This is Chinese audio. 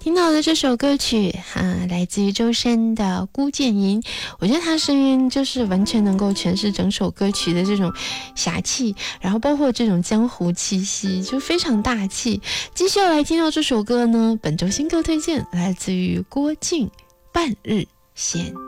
听到的这首歌曲来自于周深的《孤剑吟》，我觉得他声音就是完全能够诠释整首歌曲的这种侠气，然后包括这种江湖气息，就非常大气。继续要来听到这首歌呢，本周新歌推荐来自于郭靖《半日闲》。